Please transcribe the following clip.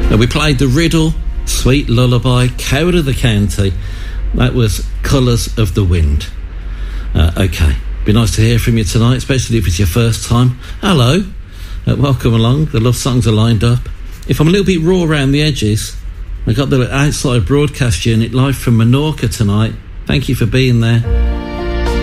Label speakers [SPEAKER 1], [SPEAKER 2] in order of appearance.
[SPEAKER 1] We played The Riddle, Sweet Lullaby, Coward of the County. That was Colours of the Wind. Okay, be nice to hear from you tonight, especially if it's your first time. Hello, welcome along. The love songs are lined up. If I'm a little bit raw around the edges, I got the outside broadcast unit live from Menorca tonight. Thank you for being there.